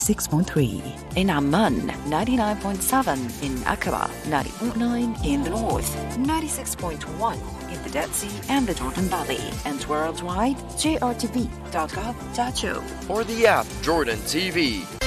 6.3. In Amman, 99.7. In Aqaba, 90.9. In the north, 96.1. In the Dead Sea and the Jordan Valley. And worldwide, jrtv.gov.au. Or the app Jordan TV.